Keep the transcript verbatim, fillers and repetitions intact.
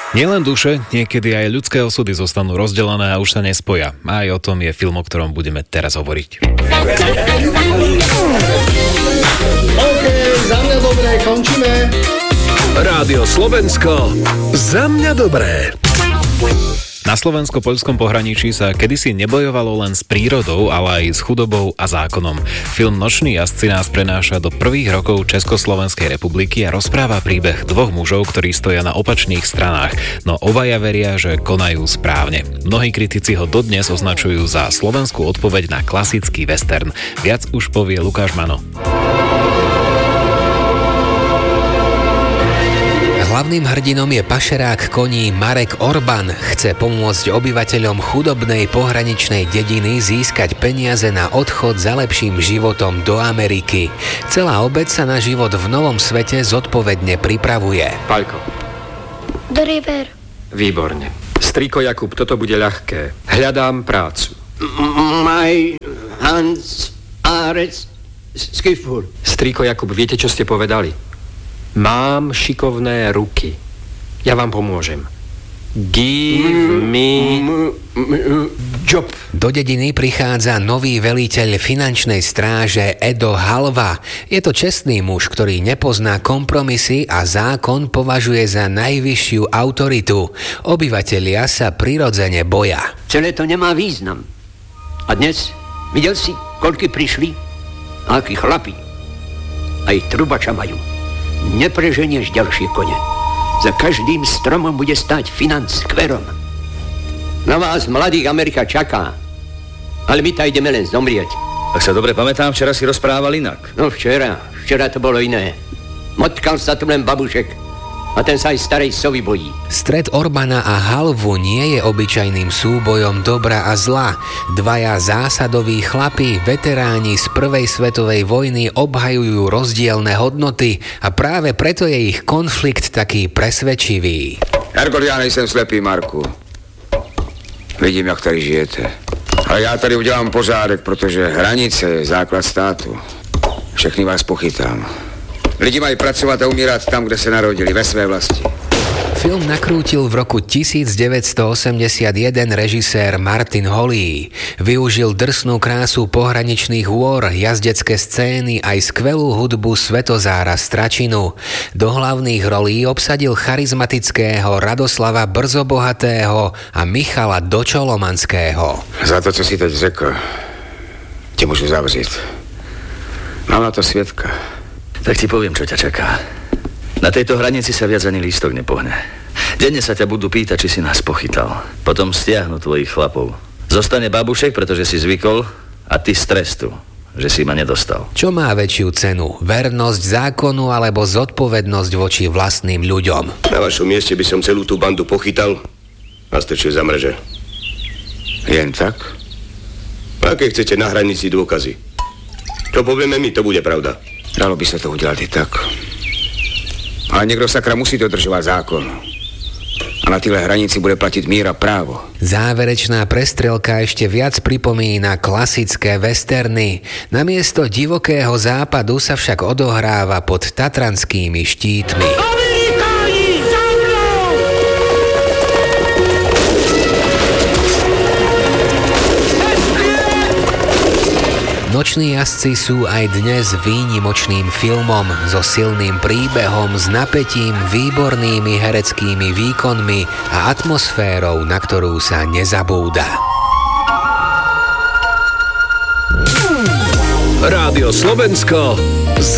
Nielen duše, niekedy aj ľudské osudy zostanú rozdelené a už sa nespoja. A aj o tom je film, o ktorom budeme teraz hovoriť. OK, za mňa dobré, končíme. Rádio Slovensko, za mňa dobré. Na slovensko-poľskom pohraničí sa kedysi nebojovalo len s prírodou, ale aj s chudobou a zákonom. Film Noční jazdci nás prenáša do prvých rokov Československej republiky a rozpráva príbeh dvoch mužov, ktorí stoja na opačných stranách, no obaja veria, že konajú správne. Mnohí kritici ho dodnes označujú za slovenskú odpoveď na klasický western. Viac už povie Lukáš Mano. Hlavným hrdinom je pašerák koní Marek Orbán. Chce pomôcť obyvateľom chudobnej pohraničnej dediny získať peniaze na odchod za lepším životom do Ameriky. Celá obec sa na život v novom svete zodpovedne pripravuje. Paľko. Do river. Výborne. Striko Jakub, toto bude ľahké. Hľadám prácu. My hands are skillful. Striko Jakub, viete, čo ste povedali? Mám šikovné ruky. Ja vám pomôžem. Give me job. Do dediny prichádza nový veliteľ finančnej stráže Edo Halva. Je to čestný muž, ktorý nepozná kompromisy a zákon považuje za najvyššiu autoritu. Obyvatelia sa prirodzene boja. Celé to nemá význam. A dnes videl si, koľky prišli? A akí chlapi. Aj trubača majú. Nepreženieš ďalšie kone. Za každým stromom bude stáť financ skverom. Na vás, mladých, Amerika čaká. Ale my ta ideme len zomrieť. Ak sa dobre pamätám, včera si rozprával inak. No včera, včera to bolo iné. Motkal sa tu len babušek. A ten sa aj starej sovy bojí. Stret Orbána a Halvu nie je obyčajným súbojom dobra a zla. Dvaja zásadoví chlapi, veteráni z prvej svetovej vojny obhajujú rozdielne hodnoty a práve preto je ich konflikt taký presvedčivý. Hergot, já nejsem slepý, Marku. Vidím, jak tady žijete. Ale já tady udělám pořádek, protože hranice je základ státu. Všechny vás pochytám. Lidi mají pracovat a umírať tam, kde sa narodili, ve své vlasti. Film nakrútil v roku devätnásťstoosemdesiatjeden režisér Martin Holý. Využil drsnú krásu pohraničných hôr, jazdecké scény aj skvelú hudbu Svetozára Stračinu. Do hlavných rolí obsadil charizmatického Radoslava Brzobohatého a Michala Dočolomanského. Za to, co si teď řekl, tě môžu zavřít. Mám na to svědka. Tak ti poviem, čo ťa čaká. Na tejto hranici sa viac ani lístok nepohne. Denne sa ťa budú pýtať, či si nás pochytal. Potom stiahnu tvojich chlapov. Zostane babušek, pretože si zvykol, a ty z trestu, že si ma nedostal. Čo má väčšiu cenu? Vernosť zákonu alebo zodpovednosť voči vlastným ľuďom? Na vašom mieste by som celú tú bandu pochytal a strčil za mreže. Jen tak? Aké chcete na hranici dôkazy? Čo povieme my, to bude pravda. Dalo by sa to udelať i tak. Ale niekto sakra musí dodržovať zákon. A na tyle hranici bude platiť mír a právo. Záverečná prestrelka ešte viac pripomína klasické westerny. Namiesto divokého západu sa však odohráva pod tatranskými štítmi. Noční jazdci sú aj dnes výnimočným filmom so silným príbehom, s napätím, výbornými hereckými výkonmi a atmosférou, na ktorú sa nezabúda. Rádio Slovensko